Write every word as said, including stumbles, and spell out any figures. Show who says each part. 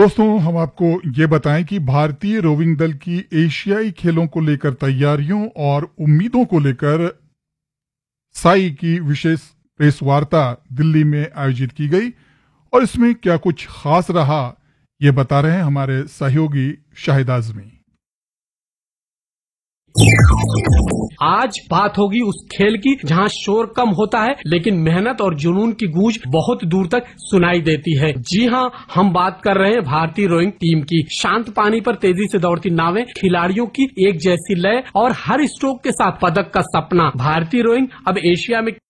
Speaker 1: दोस्तों, हम आपको ये बताएं कि भारतीय रोविंग दल की एशियाई खेलों को लेकर तैयारियों और उम्मीदों को लेकर साई की विशेष प्रेस वार्ता दिल्ली में आयोजित की गई और इसमें क्या कुछ खास रहा, ये बता रहे हैं हमारे सहयोगी शाहिद आजमी।
Speaker 2: आज बात होगी उस खेल की जहां शोर कम होता है लेकिन मेहनत और जुनून की गूंज बहुत दूर तक सुनाई देती है। जी हां, हम बात कर रहे हैं भारतीय रोइंग टीम की। शांत पानी पर तेजी से दौड़ती नावें, खिलाड़ियों की एक जैसी लय और हर स्ट्रोक के साथ पदक का सपना। भारतीय रोइंग अब एशिया में